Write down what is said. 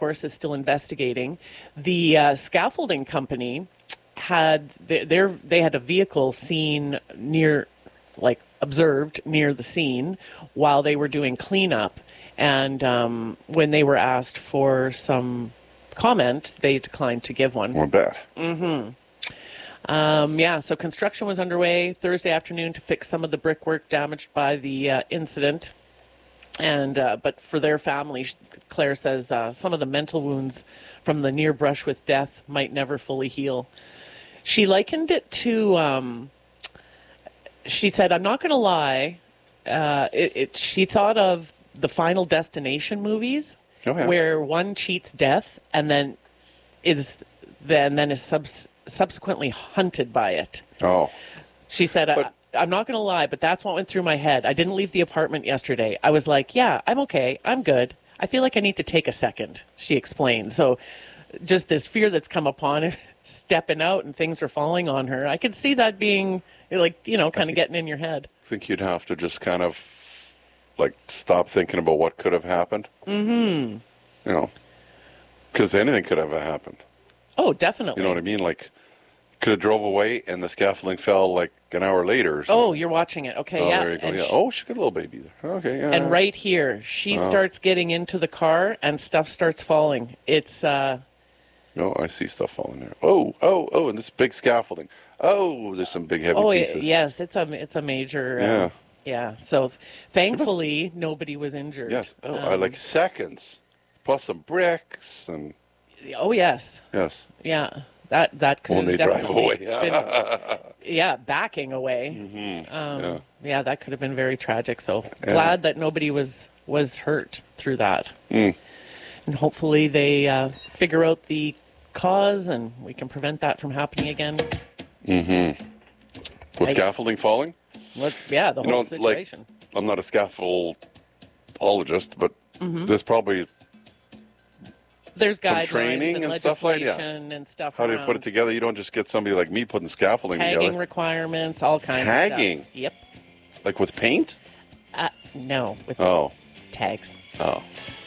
course, is still investigating. The scaffolding company they had a vehicle seen observed near the scene while they were doing cleanup. And when they were asked for some comment, they declined to give one. Well, bad. So construction was underway Thursday afternoon to fix some of the brickwork damaged by the incident. And but for their family, Claire says some of the mental wounds from the near brush with death might never fully heal. She likened it to, she said, I'm not going to lie, she thought of the Final Destination movies, where one cheats death and then is subsequently hunted by it. Oh. She said, I'm not going to lie, but that's what went through my head. I didn't leave the apartment yesterday. I was like, yeah, I'm okay. I'm good. I feel like I need to take a second, she explained. So just this fear that's come upon her, stepping out and things are falling on her. I could see that being kind of getting in your head. I think you'd have to just kind of stop thinking about what could have happened. Mm-hmm. Because anything could have happened. Oh, definitely. You know what I mean? Could have drove away and the scaffolding fell an hour later or something. Oh, you're watching it. Okay, yeah. There you go. Yeah. She got a little baby there. Okay, yeah. And right here, she starts getting into the car and stuff starts falling. It's... No, I see stuff falling there. Oh, and this big scaffolding. Oh, there's some big heavy pieces. Yes, it's a major... Yeah, so thankfully nobody was injured. Yes. Oh, seconds. Plus some bricks and... Oh, yes. Yes. Yeah, that could when have they drive away. been, backing away. Mm-hmm. That could have been very tragic. So glad that nobody was hurt through that. Mm. And hopefully they figure out the cause and we can prevent that from happening again. Mm-hmm. Was scaffolding falling? The whole situation. I'm not a scaffoldologist, but there's probably there's some guidelines training and stuff like that. And stuff. How do you put it together? You don't just get somebody like me putting scaffolding together. Tagging requirements, all kinds of stuff. Tagging? Yep. Like with paint? No, with tags. Oh.